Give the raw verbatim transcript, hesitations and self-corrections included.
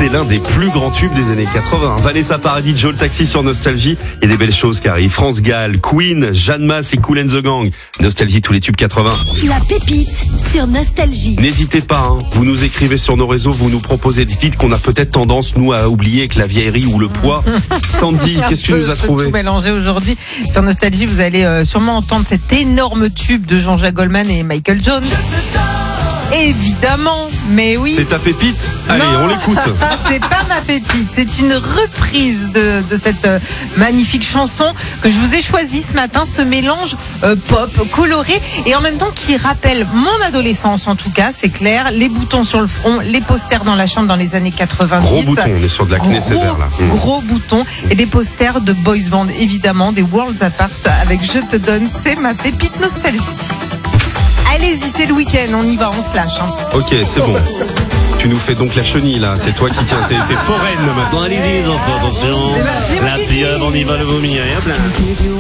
c'est l'un des plus grands tubes des années quatre-vingts. Vanessa Paradis, Joe le Taxi sur Nostalgie. Et des belles choses qui arrivent. France Gall, Queen, Jeanne Masse et Kool and the Gang. Nostalgie, tous les tubes quatre-vingts. La pépite sur Nostalgie. N'hésitez pas, hein. Vous nous écrivez sur nos réseaux, vous nous proposez des titres qu'on a peut-être tendance, nous, à oublier avec la vieillerie ou le poids. Sandy, qu'est-ce que tu nous as trouvé? Tout mélangé aujourd'hui. Sur Nostalgie, vous allez euh, sûrement entendre cet énorme tube de Jean-Jacques Goldman et Michael Jones. Évidemment, mais oui. C'est ta pépite? Allez, Non, on l'écoute. C'est pas ma pépite, c'est une reprise de, de cette euh, magnifique chanson que je vous ai choisie ce matin, ce mélange euh, pop, coloré et en même temps qui rappelle mon adolescence en tout cas, c'est clair, les boutons sur le front, les posters dans la chambre dans les années quatre-vingt-dix. Gros bouton, on est sur de la Gros, sévère là. Mmh. gros boutons et des posters de boys band évidemment, des Worlds Apart avec Je te donne, c'est ma pépite nostalgie. Allez-y, c'est le week-end, on y va, on se lâche. Hein. Ok, c'est bon. Tu nous fais donc la chenille là, c'est toi qui tiens tes, tes foraines maintenant. Bon, allez-y les enfants, attention. C'est parti, La on pieuvre, on y va le vomir, et hop là.